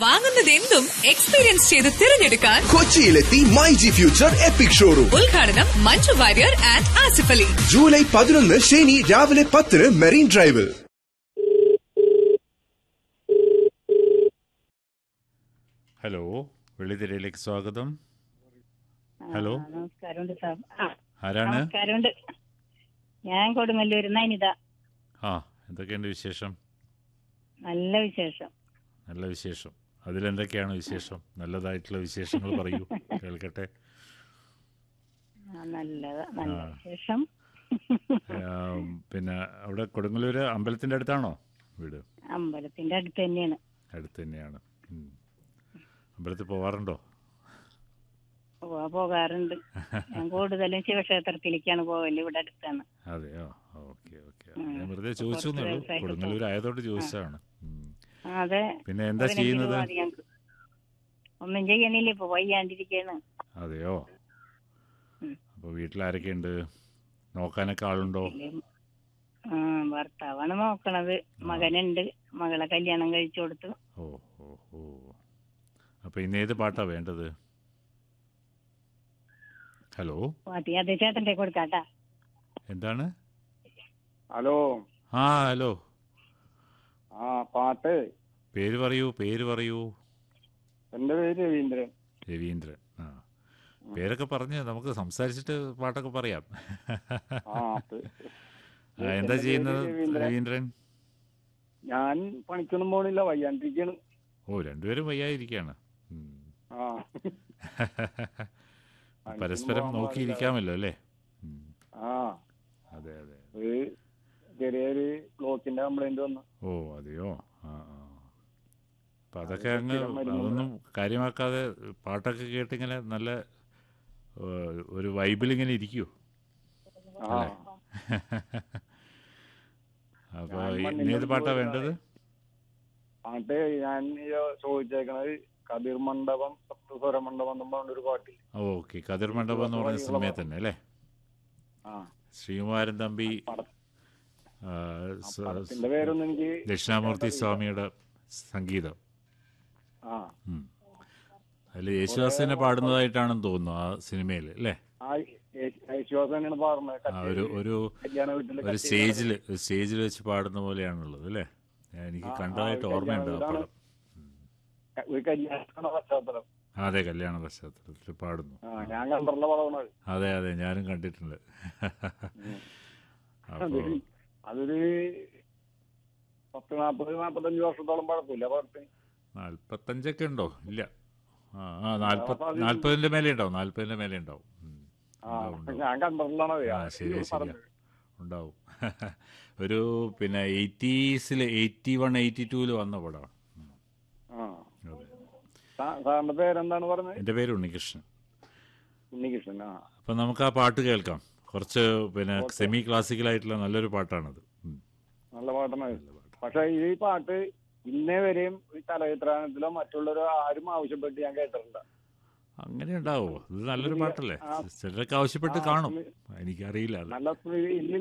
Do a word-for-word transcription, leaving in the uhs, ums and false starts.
വാങ്ങുന്നതെന്തും experience ചെയ്ത് തിരഞ്ഞെടുക്കാൻ കൊച്ചിയിലെത്തി my G future EPIC showroom. ഉദ്ഘാടനം മഞ്ജു വാര്യർ ആൻഡ് ആസിഫ് അലി. ജൂലൈ പതിനൊന്ന് ശനി രാവിലെ പത്തിന് മെറീൻ ഡ്രൈവിൽ. ഹലോ, വെള്ളിത്തിരയിലേക്ക് സ്വാഗതം. ഹലോ, നമസ്കാരമുണ്ട് സാർ. ആരാണ്? നമസ്കാരമുണ്ട്. ഞാൻ കൊടുങ്ങല്ലൂർ നൈനിത. ആ, എന്തൊക്കെയുണ്ട് വിശേഷം? നല്ല വിശേഷം. നല്ല വിശേഷം. അതിലെന്തൊക്കെയാണ് വിശേഷം? നല്ലതായിട്ടുള്ള വിശേഷങ്ങൾ പറയൂ, കേൾക്കട്ടെ. നല്ലത് നല്ല വിശേഷം. പിന്നെ അവിടെ കൊടുങ്ങല്ലൂര് അമ്പലത്തിന്റെ അടുത്താണോ വീട്? അമ്പലത്തിന്റെ അടുത്ത് തന്നെയാണ്. അടുത്ത് തന്നെയാണ്. അമ്പലത്തിൽ പോവാറുണ്ടോ? പോകാറുണ്ട്. ഞാൻ കൂടുതലും ശിവക്ഷേത്രത്തിലേക്കാണ് പോകല്. ഇവിടെ അടുത്താണ്. അതെയോ? Okay okay. ഞാൻ വെറുതെ ചോദിച്ചു എന്നുള്ളൂ, കൊടുങ്ങല്ലൂർ ആയതുകൊണ്ട് ചോദിച്ചതാണ്. അതെ. പിന്നെ എന്താ ചെയ്യുന്നത്? ഒന്നും ചെയ്യണില്ല, ഇപ്പൊ വയ്യാണ്ടിരിക്കാണ്. അതെയോ? അപ്പൊ വീട്ടിലാരൊക്കെ ഉണ്ട്? നോക്കാനൊക്കെ ആളുണ്ടോ? ഭർത്താവാണ് നോക്കണത്. മകനുണ്ട്, മകളെ കല്യാണം കഴിച്ചു കൊടുത്തു. ഓ ഓ ഓ. അപ്പൊ ഇന്ന് ഏത് പാട്ടാ വേണ്ടത്? ഹലോ, പാട്ടി അത് ചേട്ടന്റെ കൊടുക്കാട്ടാ. എന്താണ്? ഹലോ. ആ ഹലോ. ആ പാട്ട്. പേര് പറയൂ, പേര് പറയൂ. എന്റെ പേര് രവീന്ദ്രൻ. രവീന്ദ്രൻ. ആ, പേരൊക്കെ പറഞ്ഞ് നമുക്ക് സംസാരിച്ചിട്ട് പാട്ടൊക്കെ പറയാം. എന്താ ചെയ്യുന്നത് രവീന്ദ്രൻ? ഞാൻ പണിക്കൊന്നും പോണില്ല, വയ്യാണ്ടിരിക്കാണ്. ഓ, രണ്ടുപേരും വയ്യാതിരിക്കാണ്. പരസ്പരം നോക്കിയിരിക്കാമല്ലോ അല്ലേ? ആ, അതെ അതെ. ഒരു ചെറിയൊരു ബ്ലോക്കിന്റെ കംപ്ലൈന്റ് വന്നു. ഓ, അതെയോ? ആ ആ. അപ്പൊ അതൊക്കെ അങ്ങ് അതൊന്നും കാര്യമാക്കാതെ പാട്ടൊക്കെ കേട്ടിങ്ങനെ നല്ല ഒരു വൈബിലിങ്ങനെ ഇരിക്കൂ. അപ്പൊ ഇന്നേത് പാട്ടാ വേണ്ടത്? പാട്ട് ഞാൻ ചോദിച്ചേക്കണത് കതിർ മണ്ഡപം സപ്തസ്വര മണ്ഡപം എന്ന് പറഞ്ഞൊരു പാട്ട്. ഓക്കെ, കതിർ മണ്ഡപം എന്ന് പറഞ്ഞ സിനിമയിൽ തന്നെ അല്ലേ? ശ്രീകുമാരൻ തമ്പി, പേരൊന്നും എനിക്ക്, ദക്ഷിണാമൂർത്തി സ്വാമിയുടെ സംഗീതം. അതിൽ യേശുദാസിനെ പാടുന്നതായിട്ടാണെന്ന് തോന്നുന്നു ആ സിനിമയിൽ അല്ലേ? ഒരു ഒരു ഒരു സ്റ്റേജില് സ്റ്റേജിൽ വെച്ച് പാടുന്ന പോലെയാണുള്ളത് അല്ലേ? എനിക്ക് കണ്ടതായിട്ട് ഓർമ്മയുണ്ട് ആ പടം. അതെ, കല്യാണ പശ്ചാത്തലത്തിൽ പാടുന്നു. അതെ അതെ, ഞാനും കണ്ടിട്ടുണ്ട്. അപ്പോ അതൊരു പത്ത് നാപ്പത് നാപ്പത്തഞ്ച് വർഷത്തോളം പഴപ്പില്ല പാട്ട്. നാല്പത്തഞ്ചൊക്കെ ഉണ്ടോ? ഇല്ല, ആ ആ നാല്പത് നാല്പതിന്റെ മേലെ ഉണ്ടാവും. നാല്പതിന്റെ മേലെ ഉണ്ടാവും. ഞാൻ ആ, ശരിയാ ശരിയാ, ഉണ്ടാവും. ഒരു പിന്നെ എയ്റ്റീസില് എയ്റ്റി വൺ എയ്റ്റി ടൂല് വന്ന പടമാണ്. സാറിന്റെ പേരെന്താണ് പറഞ്ഞത്? എന്റെ പേര് ഉണ്ണികൃഷ്ണൻ. ഉണ്ണികൃഷ്ണൻ. ആ, അപ്പൊ നമുക്ക് ആ പാട്ട് കേൾക്കാം. കുറച്ച് പിന്നെ സെമി ക്ലാസിക്കലായിട്ടുള്ള നല്ലൊരു പാട്ടാണത്. നല്ല പാട്ടാണ്. പക്ഷെ ഈ പാട്ട് ഇന്നേ വരെയും ഈ ചലച്ചിത്രാനത്തിലോ മറ്റുള്ളവരോ ആരും ആവശ്യപ്പെട്ട് ഞാൻ കേട്ടിട്ടുണ്ട്. അങ്ങനെ ഉണ്ടാവോ? ഇത് നല്ലൊരു പാട്ടല്ലേ? ചിലരൊക്കെ ആവശ്യപ്പെട്ട് കാണും, എനിക്കറിയില്ല. നല്ല